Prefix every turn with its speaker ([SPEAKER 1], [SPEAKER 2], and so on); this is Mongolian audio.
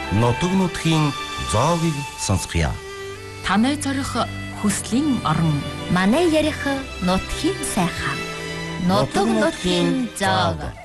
[SPEAKER 1] Нутаг нутгийн зоогийг сонсгоё.
[SPEAKER 2] Танай зорих хүслийн орон.
[SPEAKER 3] Манай ярих нутгийн сайхан. Нутаг нутгийн зоог.